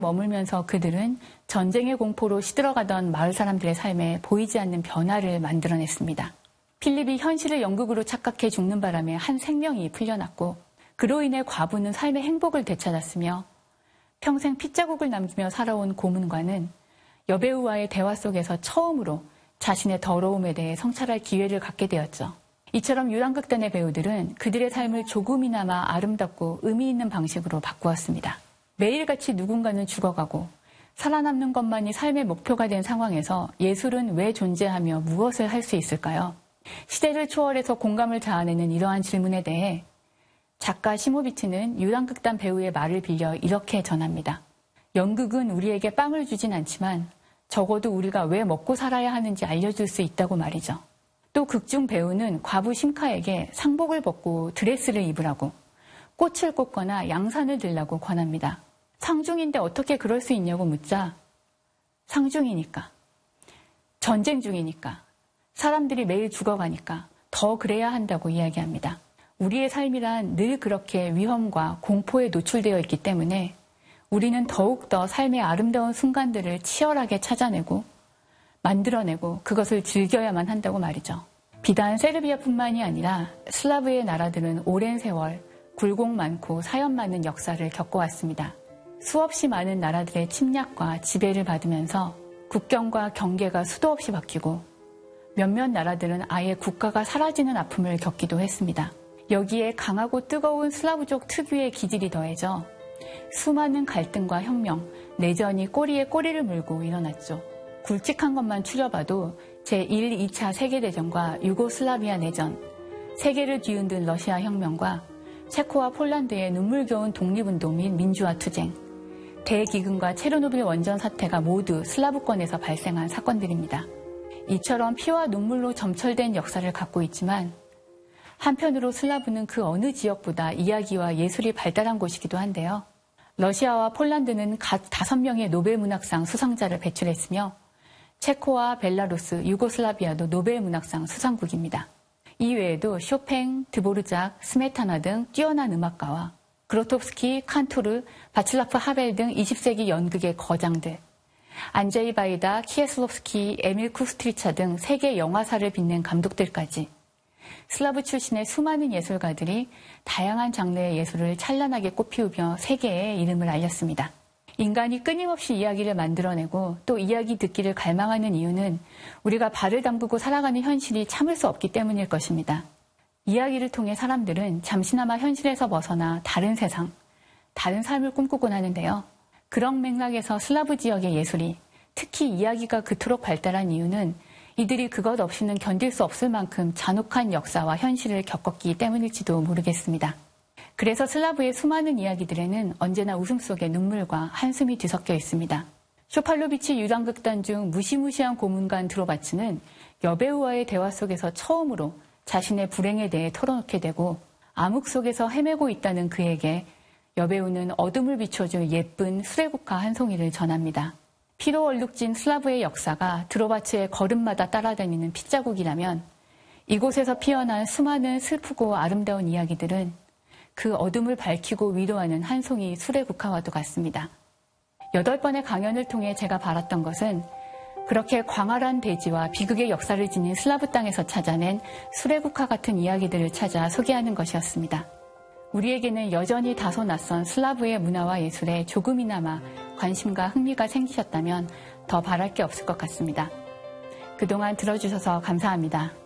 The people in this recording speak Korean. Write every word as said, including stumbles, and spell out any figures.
머물면서 그들은 전쟁의 공포로 시들어가던 마을 사람들의 삶에 보이지 않는 변화를 만들어냈습니다. 필립이 현실을 연극으로 착각해 죽는 바람에 한 생명이 풀려났고 그로 인해 과부는 삶의 행복을 되찾았으며 평생 핏자국을 남기며 살아온 고문관은 여배우와의 대화 속에서 처음으로 자신의 더러움에 대해 성찰할 기회를 갖게 되었죠. 이처럼 유랑극단의 배우들은 그들의 삶을 조금이나마 아름답고 의미 있는 방식으로 바꾸었습니다. 매일같이 누군가는 죽어가고 살아남는 것만이 삶의 목표가 된 상황에서 예술은 왜 존재하며 무엇을 할 수 있을까요? 시대를 초월해서 공감을 자아내는 이러한 질문에 대해 작가 시모비츠는 유랑극단 배우의 말을 빌려 이렇게 전합니다. 연극은 우리에게 빵을 주진 않지만 적어도 우리가 왜 먹고 살아야 하는지 알려줄 수 있다고 말이죠. 또 극중 배우는 과부 심카에게 상복을 벗고 드레스를 입으라고 꽃을 꽂거나 양산을 들라고 권합니다. 상중인데 어떻게 그럴 수 있냐고 묻자 상중이니까, 전쟁 중이니까, 사람들이 매일 죽어가니까 더 그래야 한다고 이야기합니다. 우리의 삶이란 늘 그렇게 위험과 공포에 노출되어 있기 때문에 우리는 더욱더 삶의 아름다운 순간들을 치열하게 찾아내고 만들어내고 그것을 즐겨야만 한다고 말이죠. 비단 세르비아뿐만이 아니라 슬라브의 나라들은 오랜 세월 굴곡 많고 사연 많은 역사를 겪어왔습니다. 수없이 많은 나라들의 침략과 지배를 받으면서 국경과 경계가 수도 없이 바뀌고 몇몇 나라들은 아예 국가가 사라지는 아픔을 겪기도 했습니다. 여기에 강하고 뜨거운 슬라브족 특유의 기질이 더해져 수많은 갈등과 혁명, 내전이 꼬리에 꼬리를 물고 일어났죠. 굵직한 것만 추려봐도 제일, 이차 세계대전과 유고슬라비아 내전, 세계를 뒤흔든 러시아 혁명과 체코와 폴란드의 눈물겨운 독립운동 및 민주화 투쟁, 대기근과 체르노빌 원전 사태가 모두 슬라브권에서 발생한 사건들입니다. 이처럼 피와 눈물로 점철된 역사를 갖고 있지만 한편으로 슬라브는 그 어느 지역보다 이야기와 예술이 발달한 곳이기도 한데요. 러시아와 폴란드는 각 다섯 명의 노벨문학상 수상자를 배출했으며 체코와 벨라루스, 유고슬라비아도 노벨문학상 수상국입니다. 이외에도 쇼팽, 드보르작, 스메타나 등 뛰어난 음악가와 그로토프스키, 칸토르, 바칠라프 하벨 등 이십 세기 연극의 거장들, 안제이 바이다, 키에슬롭스키, 에밀 쿠스트리차 등 세계 영화사를 빛낸 감독들까지 슬라브 출신의 수많은 예술가들이 다양한 장르의 예술을 찬란하게 꽃피우며 세계에 이름을 알렸습니다. 인간이 끊임없이 이야기를 만들어내고 또 이야기 듣기를 갈망하는 이유는 우리가 발을 담그고 살아가는 현실이 참을 수 없기 때문일 것입니다. 이야기를 통해 사람들은 잠시나마 현실에서 벗어나 다른 세상, 다른 삶을 꿈꾸곤 하는데요. 그런 맥락에서 슬라브 지역의 예술이 특히 이야기가 그토록 발달한 이유는 이들이 그것 없이는 견딜 수 없을 만큼 잔혹한 역사와 현실을 겪었기 때문일지도 모르겠습니다. 그래서 슬라브의 수많은 이야기들에는 언제나 웃음 속에 눈물과 한숨이 뒤섞여 있습니다. 쇼팔로비치 유랑극단 중 무시무시한 고문관 드로바츠는 여배우와의 대화 속에서 처음으로 자신의 불행에 대해 털어놓게 되고 암흑 속에서 헤매고 있다는 그에게 여배우는 어둠을 비춰줄 예쁜 수레국화 한 송이를 전합니다. 피로 얼룩진 슬라브의 역사가 드로바츠의 걸음마다 따라다니는 핏자국이라면 이곳에서 피어난 수많은 슬프고 아름다운 이야기들은 그 어둠을 밝히고 위로하는 한 송이 수레국화와도 같습니다. 여덟 번의 강연을 통해 제가 바랐던 것은 그렇게 광활한 대지와 비극의 역사를 지닌 슬라브 땅에서 찾아낸 수레국화 같은 이야기들을 찾아 소개하는 것이었습니다. 우리에게는 여전히 다소 낯선 슬라브의 문화와 예술에 조금이나마 관심과 흥미가 생기셨다면 더 바랄 게 없을 것 같습니다. 그동안 들어주셔서 감사합니다.